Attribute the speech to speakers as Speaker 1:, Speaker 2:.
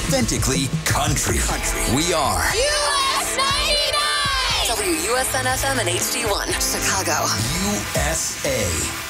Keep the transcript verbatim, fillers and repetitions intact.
Speaker 1: authentically country. Country. We are
Speaker 2: U S ninety-nine! W U S N F M and H D one, Chicago.
Speaker 1: U S A.